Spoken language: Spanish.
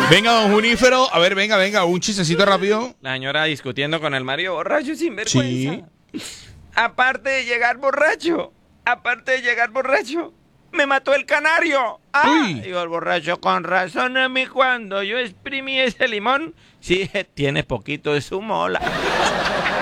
Venga, don Junífero. A ver, venga, un chistecito rápido. La señora discutiendo con el marido borracho sin vergüenza. Sí. Aparte de llegar borracho, me mató el canario. Uy. Digo el borracho, con razón a mí cuando yo exprimí ese limón, sí, tiene poquito de su mola.